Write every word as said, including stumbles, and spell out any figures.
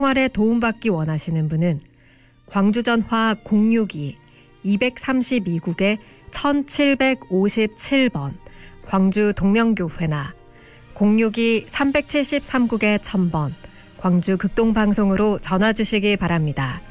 생활에 도움받기 원하시는 분은 광주전화 공육이 이백삼십이 국에 천칠백오십칠 번 광주 동명교회나 공육이 삼백칠십삼 국에 천 번 광주 극동방송으로 전화 주시기 바랍니다.